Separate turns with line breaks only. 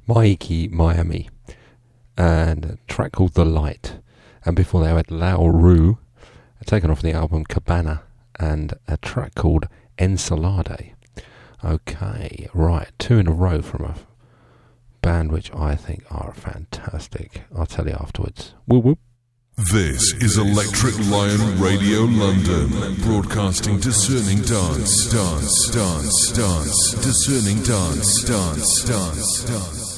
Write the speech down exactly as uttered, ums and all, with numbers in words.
Mikey Miami, and a track called The Light. And before they had Lao Ru, taken off the album Cabana, and a track called Ensalade. Okay, right, two in a row from a band which I think are fantastic. I'll tell you afterwards. Whoop whoop.
This is Electric Lion Radio London, broadcasting discerning dance, dance, dance, dance, discerning dance, dance, dance, dance.